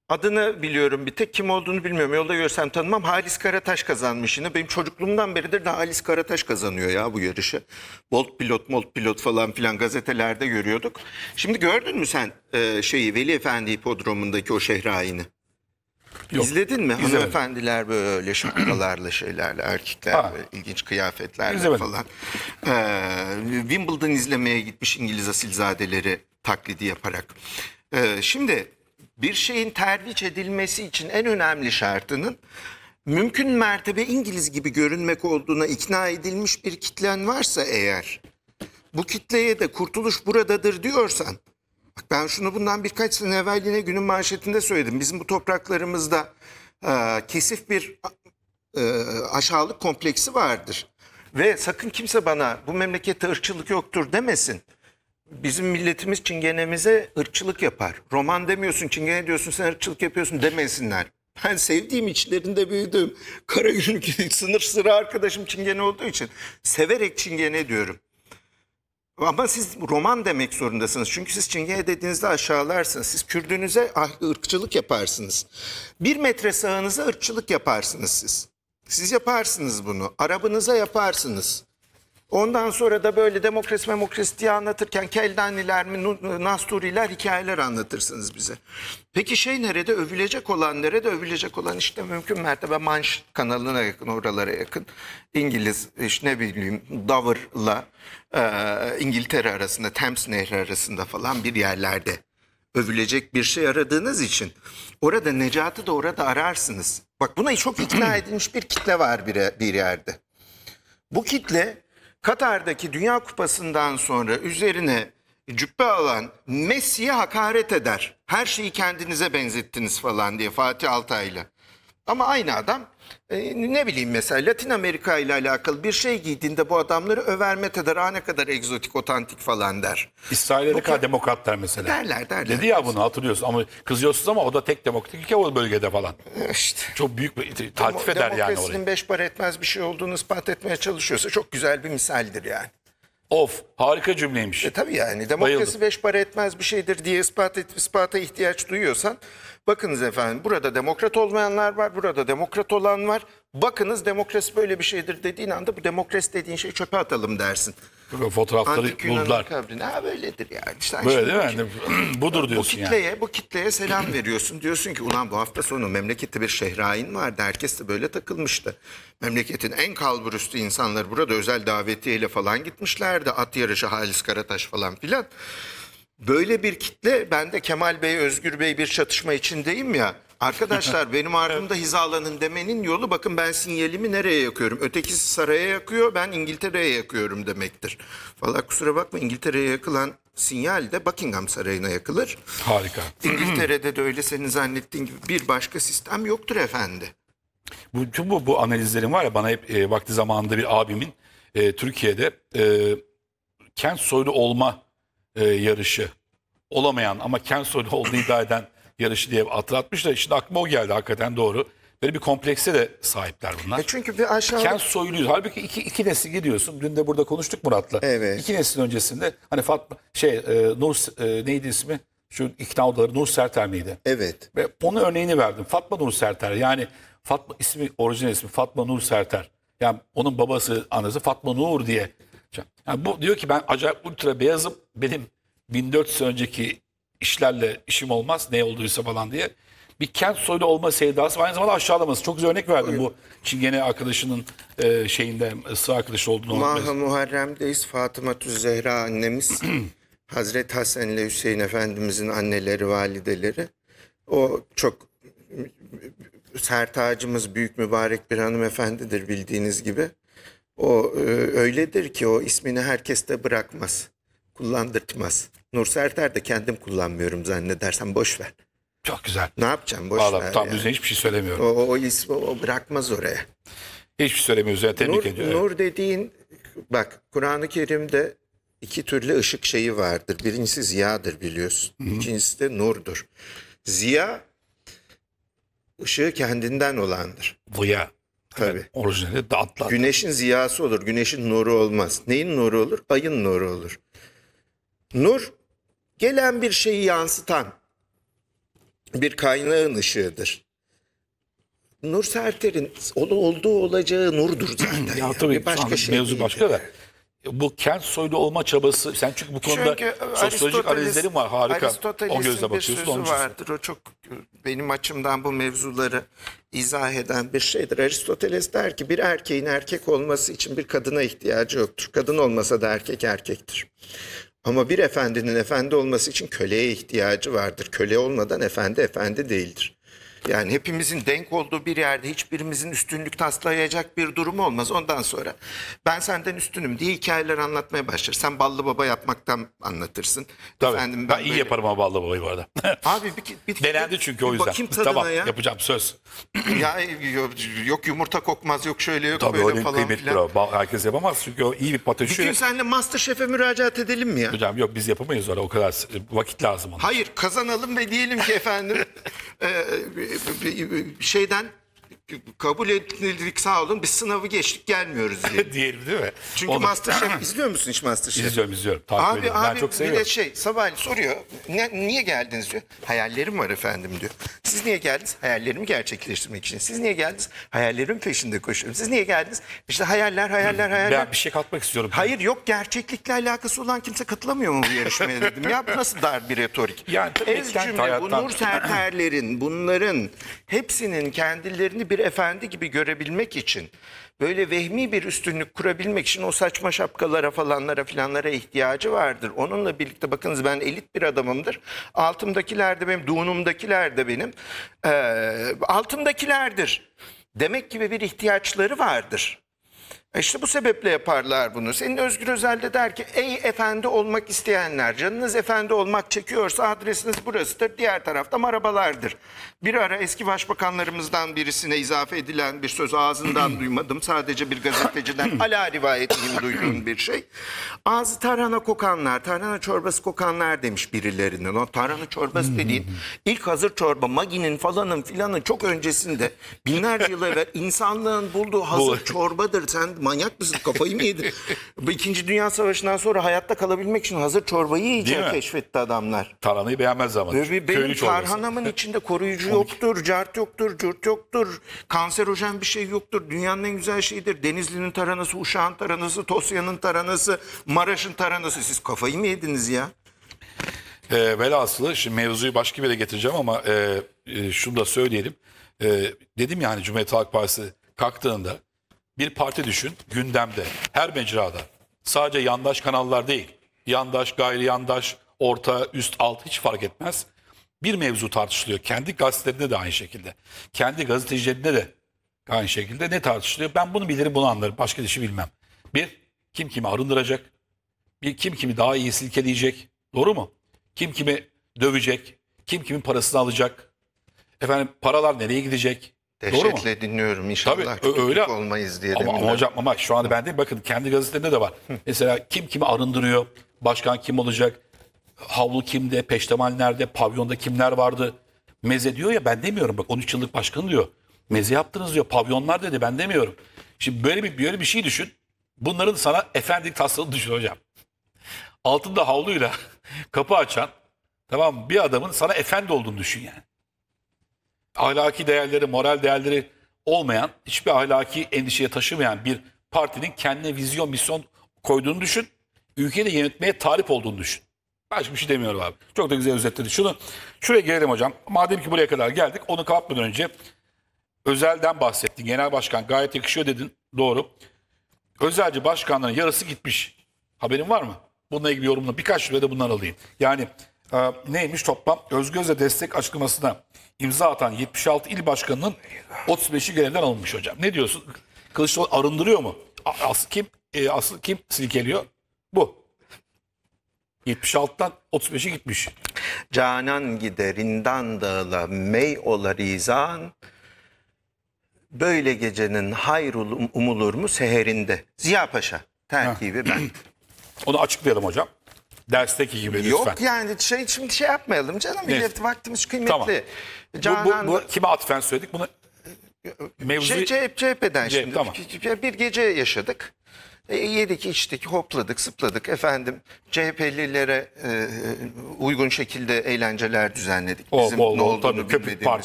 Adını biliyorum, bir tek kim olduğunu bilmiyorum. Yolda görsem tanımam. Halis Karataş kazanmış yine. Benim çocukluğumdan beridir de Halis Karataş kazanıyor ya bu yarışı. Bolt pilot, Molt pilot falan filan gazetelerde görüyorduk. Şimdi gördün mü sen Veli Efendi Hipodromu'ndaki o şehrayini? Yok, İzledin mi? izlemedim. Hanımefendiler böyle şapkalarla şeylerle, erkekler Ha. böyle ilginç kıyafetlerle İzlemedim. falan. Wimbledon izlemeye gitmiş İngiliz asilzadeleri taklidi yaparak. Şimdi bir şeyin terviç edilmesi için en önemli şartının mümkün mertebe İngiliz gibi görünmek olduğuna ikna edilmiş bir kitlen varsa eğer, bu kitleye de kurtuluş buradadır diyorsan, bak ben şunu bundan birkaç sene evvel yine günün manşetinde söyledim. Bizim bu topraklarımızda kesif bir aşağılık kompleksi vardır. Ve sakın kimse bana bu memlekette ırkçılık yoktur demesin. Bizim milletimiz çingenemize ırkçılık yapar. Roman demiyorsun, çingene diyorsun, sen ırkçılık yapıyorsun demesinler. Ben sevdiğim, içlerinde büyüdüğüm, Karagümrük sınır sıra arkadaşım çingene olduğu için severek çingene diyorum. Ama siz roman demek zorundasınız. Çünkü siz çingene dediğinizde aşağılarsınız. Siz Kürdünüze ırkçılık yaparsınız. 1 metre sağınıza ırkçılık yaparsınız siz. Siz yaparsınız bunu. Arabınıza yaparsınız. Ondan sonra da böyle demokrasi diye anlatırken Keldaniler mi, Nasturiler hikayeler anlatırsınız bize. Peki şey nerede? Övülecek olan nerede? Övülecek olan işte mümkün mertebe Manş kanalına yakın, oralara yakın. İngiliz, işte ne bileyim Dover'la İngiltere arasında, Thames Nehri arasında falan bir yerlerde övülecek bir şey aradığınız için orada Necat'ı da orada ararsınız. Bak buna çok ikna edilmiş bir kitle var bir yerde. Bu kitle Katar'daki Dünya Kupası'ndan sonra üzerine cübbe alan Messi'ye hakaret eder. Her şeyi kendinize benzettiniz falan diye Fatih Altaylı. Ama aynı adam ne bileyim mesela Latin Amerika ile alakalı bir şey giydiğinde bu adamları över met ne kadar egzotik, otantik falan der. İsrail'e ne kadar demokratlar mesela. Derler. Dedi ya bunu hatırlıyorsun ama kızıyorsunuz ama o da tek demokratik ülke o bölgede falan. İşte. Çok büyük bir taltif eder yani Demokrasinin orayı. 5 para etmez bir şey olduğunu ispat etmeye çalışıyorsa çok güzel bir misaldir yani. Of, harika cümleymiş. Tabii yani demokrasi Bayıldım. 5 para etmez bir şeydir diye ispata ihtiyaç duyuyorsan, bakınız efendim burada demokrat olmayanlar var, burada demokrat olan var. Bakınız demokrasi böyle bir şeydir dediğin anda bu demokrasi dediğin şeyi çöpe atalım dersin. Fotoğrafları Antik Yunan'ın buldular. kabrine böyledir yani. İşte Böyle şimdi değil mi? Yani budur diyorsun yani. bu kitleye selam veriyorsun. Diyorsun ki ulan bu hafta sonu memlekette bir şehrain vardı. Herkes de böyle takılmıştı. Memleketin en kalburüstü insanları burada özel davetiyeyle falan gitmişlerdi. At yarışı Halis Karataş falan filan. Böyle bir kitle, ben de Kemal Bey, Özgür Bey bir çatışma içindeyim ya. Arkadaşlar benim ardımda hizalanın demenin yolu, bakın ben sinyalimi nereye yakıyorum? Ötekisi saraya yakıyor, ben İngiltere'ye yakıyorum demektir. Valla kusura bakma, İngiltere'ye yakılan sinyal de Buckingham Sarayı'na yakılır. Harika. İngiltere'de de öyle senin zannettiğin gibi bir başka sistem yoktur efendi. Bu analizlerim var ya, bana hep vakti zamanında bir abimin Türkiye'de kent soylu olma yarışı olamayan ama kent soylu olduğunu iddia eden yarışı diye hatırlatmış da şimdi aklıma o geldi, hakikaten doğru. Böyle bir komplekse de sahipler bunlar. Çünkü bir aşağıda... Kent soyluyuz. Halbuki iki nesil gidiyorsun. Dün de burada konuştuk Murat'la. Evet. 2 nesil öncesinde hani Fatma Nur neydi ismi? Şu ikna odaları Nur Serter miydi? Evet. Ve onun örneğini verdim. Fatma Nur Serter. Yani Fatma ismi, orijinal ismi Fatma Nur Serter. Yani onun babası, anası Fatma Nur diye. Yani bu diyor ki ben acayip ultra beyazım. Benim 1400 önceki işlerle işim olmaz. Ne olduysa falan diye. Bir kent soylu olma sevdası, aynı zamanda aşağılaması. Çok güzel örnek verdim bu Çingene arkadaşının sıra arkadaşı olduğunu. Maha Muharrem'deyiz. Fatıma Tüz Zehra annemiz, Hazreti Hasan ile Hüseyin Efendimizin anneleri, valideleri. O çok sertacımız, büyük mübarek bir hanımefendidir bildiğiniz gibi. O öyledir ki o ismini herkes de bırakmaz, kullandırtmaz. Nur Serter de kendim kullanmıyorum zannedersen, boş ver. Çok güzel. Ne yapacağım, boş Vallahi ver tam yani. düzeyinde hiçbir şey söylemiyorum. O ismi o bırakmaz oraya. Hiçbir şey söylemiyoruz. Yani tebrik ediyorum. Nur dediğin, bak Kur'an-ı Kerim'de 2 türlü ışık şeyi vardır. Birincisi ziyadır biliyorsun. İkincisi de nurdur. Ziya ışığı kendinden olandır. Ziya. Tabii. Orijinali de atlar. Güneşin ziyası olur. Güneşin nuru olmaz. Neyin nuru olur? Ayın nuru olur. Nur gelen bir şeyi yansıtan. bir kaynağın ışığıdır. Nur Serter'in olduğu olacağı nurdur zaten. Ya yani. tabii Başka başka şey mevzu değil. başka da. Bu kent soylu olma çabası, sen çünkü bu konuda Çünkü sosyolojik analizlerin var, harika. O Aristoteles'in gözle bir bakıyorsun, sözü onun için. vardır. O çok benim açımdan bu mevzuları izah eden bir şeydir. Aristoteles der ki bir erkeğin erkek olması için bir kadına ihtiyacı yoktur. Kadın olmasa da erkek erkektir. Ama bir efendinin efendi olması için köleye ihtiyacı vardır. Köle olmadan efendi efendi değildir. Yani hepimizin denk olduğu bir yerde hiçbirimizin üstünlük taslayacak bir durum olmaz. Ondan sonra ben senden üstünüm diye hikayeler anlatmaya başlar. Sen ballı baba yapmaktan anlatırsın. Tabii. Efendim Ben iyi böyle- yaparım ama vallahi babayı bu arada. Abi bir Denendi çünkü o bir yüzden. bakayım tadına Tamam, ya. yapacağım söz. Ya yok yumurta kokmaz, yok şöyle yok Tabii böyle öyle falan kıymetli filan. o. Herkes yapamaz çünkü o iyi bir Bir patates. gün seninle MasterChef'e müracaat edelim mi ya? Hocam yok, biz yapamayız öyle, o kadar vakit lazım ona. Hayır, kazanalım ve diyelim ki efendim şeyden kabul edildik, sağ olun, biz sınavı geçtik, gelmiyoruz diye. Diyelim değil mi? Çünkü Onu- MasterChef izliyor musun hiç MasterChef? İzliyorum. Takip Abi ediyorum. Ben çok bir de seviyorum. sabahleyin soruyor. Niye geldiniz diyor. Hayallerim var efendim diyor. Siz niye geldiniz? Hayallerimi gerçekleştirmek için. Siz niye geldiniz? Hayallerimin peşinde koşuyorum. Siz niye geldiniz? İşte hayaller. Ben bir şey katmak istiyorum. Hayır yok, gerçeklikle alakası olan kimse katılamıyor mu bu yarışmaya dedim. Ya bu nasıl dar bir retorik. Yani tabii Ez kent cümle bu hayattan- Nur Serterlerin, bunların hepsinin kendilerini bir efendi gibi görebilmek için, böyle vehmi bir üstünlük kurabilmek için o saçma şapkalara falanlara filanlara ihtiyacı vardır. Onunla birlikte bakınız, ben elit bir adamımdır. Altımdakiler de benim, doğunumdakiler de benim, altımdakilerdir. Demek gibi bir ihtiyaçları vardır. İşte bu sebeple yaparlar bunu. Senin Özgür Özel de der ki ey efendi olmak isteyenler, canınız efendi olmak çekiyorsa adresiniz burasıdır. Diğer tarafta marabalardır. Bir ara eski başbakanlarımızdan birisine izafe edilen bir söz ağzından duymadım. Sadece bir gazeteciden ala rivayetiyim duyduğum bir şey. Ağzı tarhana kokanlar, tarhana çorbası kokanlar demiş birilerinin. O tarhana çorbası dediğin ilk hazır çorba Magi'nin falanın filanın çok öncesinde, binlerce yıl evvel insanlığın bulduğu hazır çorbadır. Sen manyak mısın? Kafayı mı yedin? Bu İkinci Dünya Savaşı'ndan sonra hayatta kalabilmek için hazır çorbayı Değil iyice mi? keşfetti adamlar. Tarhanayı beğenmez ama. Benim Köylü çorbası. tarhanamın içinde koruyucu yoktur, cart yoktur, cürt yoktur, kanserojen bir şey yoktur. Dünyanın en güzel şeyidir. Denizli'nin taranası, Uşak'ın taranası, Tosya'nın taranası, Maraş'ın taranası. Siz kafayı mı yediniz ya? Velhasılı şimdi mevzuyu başka bir yere getireceğim ama şunu da söyleyelim. Dedim ya hani Cumhuriyet Halk Partisi kalktığında bir parti düşün, gündemde her mecrada, sadece yandaş kanallar değil, yandaş, gayri yandaş, orta, üst, alt hiç fark etmez. Bir mevzu tartışılıyor. Kendi gazetelerinde de aynı şekilde. Kendi gazetecilerinde de aynı şekilde ne tartışılıyor? Ben bunu bilirim, bunu anlarım. Başka bir şey bilmem. Bir, kim kimi arındıracak? Bir, kim kimi daha iyi silkeleyecek? Doğru mu? Kim kimi dövecek? Kim kimin parasını alacak? Efendim paralar nereye gidecek? Doğru mu? Dehşetle dinliyorum. İnşallah Tabii, kötülük öyle. olmayız diye. Ama deminden. hocam ama şu anda ben de bakın kendi gazetelerinde de var. Mesela kim kimi arındırıyor? Başkan kim olacak? Havlu kimde? Peştemal nerede? Pavyonda kimler vardı? Meze diyor ya, ben demiyorum. Bak 13 yıllık başkan diyor. Meze yaptınız diyor. Pavyonlar dedi, ben demiyorum. Şimdi böyle bir şey düşün. Bunların sana efendilik taslarını düşün hocam. Altında havluyla kapı açan, tamam mı, bir adamın sana efendi olduğunu düşün yani. Ahlaki değerleri, moral değerleri olmayan, hiçbir ahlaki endişeye taşımayan bir partinin kendine vizyon, misyon koyduğunu düşün. Ülkeyi de yönetmeye talip olduğunu düşün. Başka bir şey demiyorum abi. Çok da güzel özetledi. Şuraya gelelim hocam. Madem ki buraya kadar geldik, onu kapatmadan önce Özel'den bahsettin. Genel başkan gayet yakışıyor dedin. Doğru. Özelci başkanların yarısı gitmiş. Haberin var mı? Bununla ilgili yorumla birkaç cümle de bundan alayım. Yani neymiş toplam? Özgür Özel'e destek açıklamasına imza atan 76 il başkanının 35'i görevden alınmış hocam. Ne diyorsun? Kılıçdaroğlu arındırıyor mu? Asıl kim silkeliyor? Bu. 76'dan 35'i gitmiş. Canan giderinden dağıla mey ola rizan, böyle gecenin hayrul umulur mu seherinde. Ziya Paşa terkibi ben. Onu açıklayalım hocam. Dersteki gibi lütfen. Yok yani şimdi şey yapmayalım canım. Millet vaktimiz kıymetli. Tamam. Canan Bu kime atfen söyledik? Bunu mevzu CHP'den şimdi tamam. bir gece yaşadık. Yedik içtik hopladık zıpladık efendim CHP'lilere uygun şekilde eğlenceler düzenledik. O Bizim bol ne bol olduğunu tabii köpük bilmediğimiz